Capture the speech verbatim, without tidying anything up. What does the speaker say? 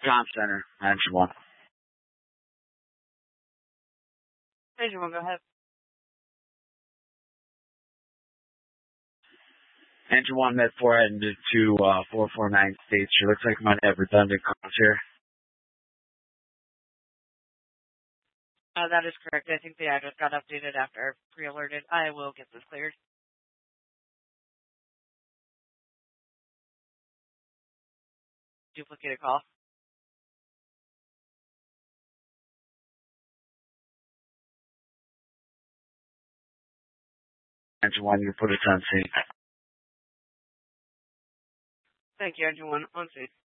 Com Center, Engine one. Engine one, go ahead. Engine one, Med four, heading to uh, four four nine State Street. Looks like we might have redundant calls here. Uh, that is correct. I think the address got updated after pre-alerted. I will get this cleared. Duplicate a call. Engine one, you put it on scene. Thank you, Engine one. On scene.